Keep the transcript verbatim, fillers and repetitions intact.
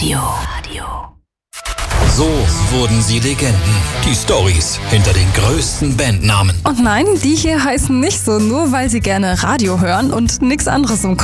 Radio. So wurden sie Legenden. Die Storys hinter den größten Bandnamen. Und nein, die hier heißen nicht so, nur weil sie gerne Radio hören und nichts anderes im